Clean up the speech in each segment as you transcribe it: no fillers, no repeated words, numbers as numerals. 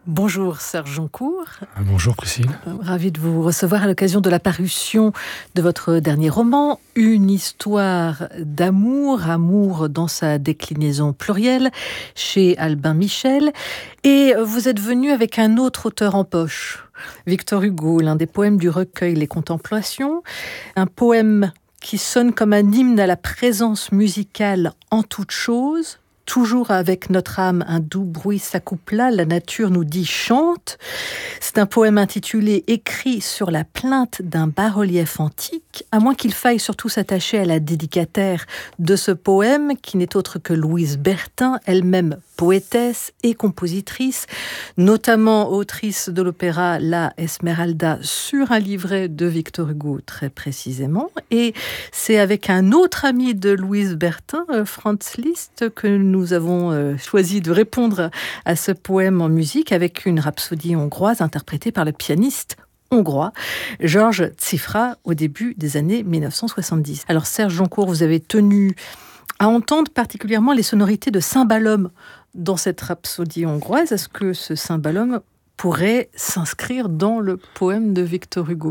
Bonjour Serge Joncour. Bonjour Priscille. Ravi de vous recevoir à l'occasion de la parution de votre dernier roman, Une histoire d'amour, amour dans sa déclinaison plurielle, chez Albin Michel. Et vous êtes venu avec un autre auteur en poche, Victor Hugo, l'un des poèmes du recueil Les Contemplations, un poème qui sonne comme un hymne à la présence musicale en toute chose. Toujours avec notre âme, un doux bruit s'accoupla, la nature nous dit chante. C'est un poème intitulé Écrit sur la plainte d'un bas-relief antique, à moins qu'il faille surtout s'attacher à la dédicataire de ce poème, qui n'est autre que Louise Bertin, elle-même poétesse et compositrice, notamment autrice de l'opéra La Esmeralda sur un livret de Victor Hugo très précisément. Et c'est avec un autre ami de Louise Bertin, Franz Liszt, que nous avons choisi de répondre à ce poème en musique avec une rhapsodie hongroise interprétée par le pianiste hongrois Georges Cifra au début des années 1970. Alors Serge Joncour, vous avez tenu à entendre particulièrement les sonorités de cymbalum dans cette rhapsodie hongroise. Est-ce que ce cymbalum pourrait s'inscrire dans le poème de Victor Hugo ?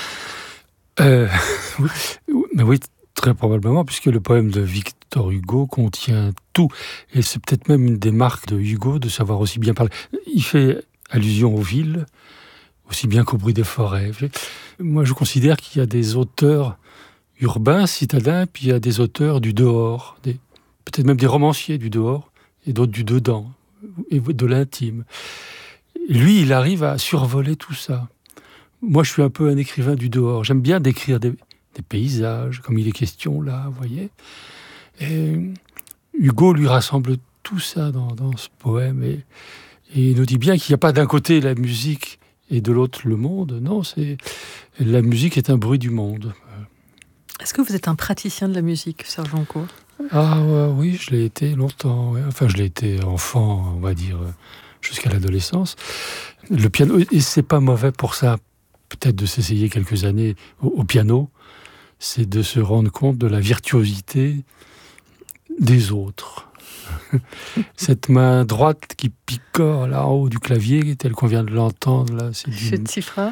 Oui, très probablement, puisque le poème de Victor Hugo contient tout. Et c'est peut-être même une des marques de Hugo de savoir aussi bien parler. Il fait allusion aux villes, aussi bien qu'au bruit des forêts. Moi, je considère qu'il y a des auteurs urbains, citadins, puis il y a des auteurs du dehors, peut-être même des romanciers du dehors, et d'autres du dedans, et de l'intime. Et lui, il arrive à survoler tout ça. Moi, je suis un peu un écrivain du dehors. J'aime bien décrire des paysages, comme il est question là, vous voyez. Et Hugo lui rassemble tout ça dans ce poème, et il nous dit bien qu'il n'y a pas d'un côté la musique et de l'autre le monde. Non, la musique est un bruit du monde. Est-ce que vous êtes un praticien de la musique, Serge Joncour ? Oui, je l'ai été longtemps. Ouais. Enfin, je l'ai été enfant, on va dire, jusqu'à l'adolescence. Le piano, et c'est pas mauvais pour ça, peut-être de s'essayer quelques années au piano, c'est de se rendre compte de la virtuosité des autres. Cette main droite qui picore là en haut du clavier, tel qu'on vient de l'entendre là, c'est Cifra.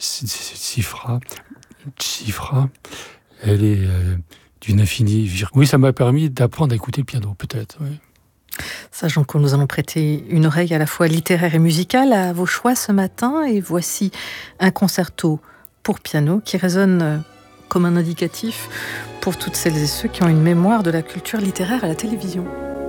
Cifra. Elle est d'une infinie Oui, ça m'a permis d'apprendre à écouter le piano, peut-être. Oui. Serge Joncour, nous allons prêter une oreille à la fois littéraire et musicale à vos choix ce matin. Et voici un concerto pour piano qui résonne comme un indicatif pour toutes celles et ceux qui ont une mémoire de la culture littéraire à la télévision.